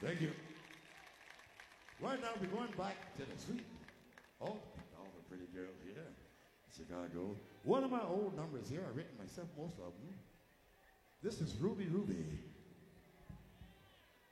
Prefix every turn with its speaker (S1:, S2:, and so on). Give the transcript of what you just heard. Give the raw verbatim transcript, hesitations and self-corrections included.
S1: Thank you. Right now we're going back to the street. Oh, all the pretty girls here in Chicago. One of my old numbers here, I've written myself most of them. This is Ruby Ruby.